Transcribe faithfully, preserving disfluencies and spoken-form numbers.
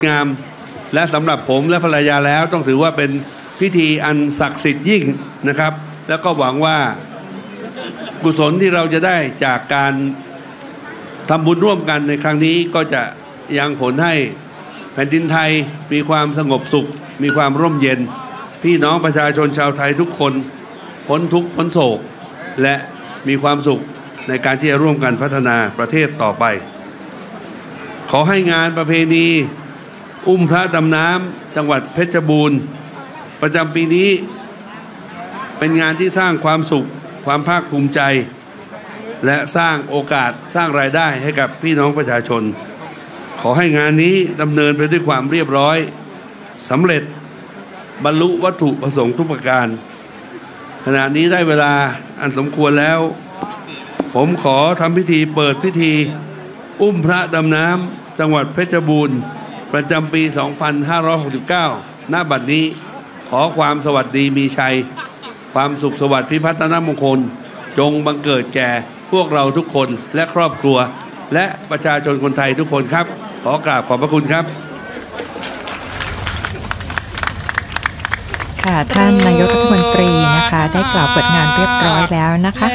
งามและสำหรับผมและภรรยาแล้วต้องถือว่าเป็นพิธีอันศักดิ์สิทธิ์ยิ่งนะครับแล้วก็หวังว่ากุศลที่เราจะได้จากการทำบุญร่วมกันในครั้งนี้ก็จะยังผลให้แผ่นดินไทยมีความสงบสุขมีความร่มเย็นพี่น้องประชาชนชาวไทยทุกคนพ้นทุกข์พ้นโศกและมีความสุขในการที่จะร่วมกันพัฒนาประเทศต่อไปขอให้งานประเพณีอุ้มพระดำน้ำจังหวัดเพชรบูรณ์ประจำปีนี้เป็นงานที่สร้างความสุขความภาคภูมิใจและสร้างโอกาสสร้างรายได้ให้กับพี่น้องประชาชนขอให้งานนี้ดำเนินไปด้วยความเรียบร้อยสำเร็จบรรลุวัตถุประสงค์ทุกประการขณะนี้ได้เวลาอันสมควรแล้วผมขอทำพิธีเปิดพิธีอุ้มพระดำน้ำจังหวัดเพชรบูรณ์ประจำปี สองพันห้าร้อยหกสิบเก้า ณ บัดนี้ขอความสวัสดีมีชัยความสุขสวัสดิ์พิพัฒนมงคลจงบังเกิดแก่พวกเราทุกคนและครอบครัวและประชาชนคนไทยทุกคนครับขอกราบขอบพระคุณครับค่ะท่านนายกรัฐมนตรีนะคะได้กล่าวเปิดงานเรียบร้อยแล้วนะคะ